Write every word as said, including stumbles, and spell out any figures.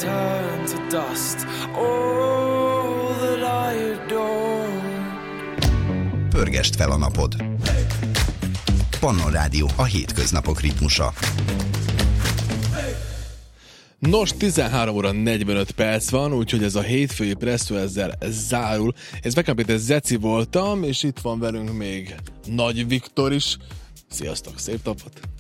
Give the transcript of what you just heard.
turn to dust. All that I adore. Pörgest fel a napod. Pannon Rádió, a hétköznapok ritmusa. Nos, tizenhárom óra negyvenöt perc van, úgyhogy ez a hétfői presszó ezzel zárul. Ez Bekán Péter Zeci voltam, és itt van velünk még Nagy Viktor is. Sziasztok, szép napot!